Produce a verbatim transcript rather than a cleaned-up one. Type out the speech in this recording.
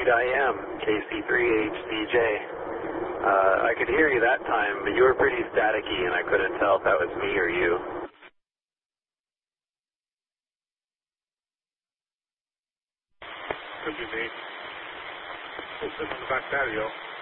I am, K C three H D J. Uh, I could hear you that time, but you were pretty staticky, and I couldn't tell if that was me or you. Could be me. We'll sit on the back patio.